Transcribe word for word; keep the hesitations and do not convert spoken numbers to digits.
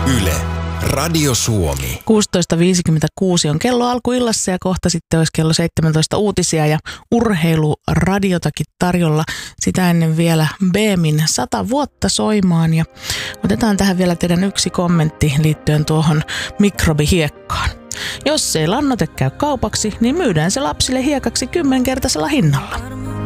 Yle, Radio Suomi. kuusitoista viisikymmentäkuusi on kello alkuillassa ja kohta sitten olisi kello seitsemäntoista uutisia ja urheiluradiotakin tarjolla. Sitä ennen vielä B M in sata vuotta soimaan ja otetaan tähän vielä teidän yksi kommentti liittyen tuohon mikrobihiekkaan. Jos ei lannoite käy kaupaksi, niin myydään se lapsille hiekaksi kymmenkertaisella hinnalla.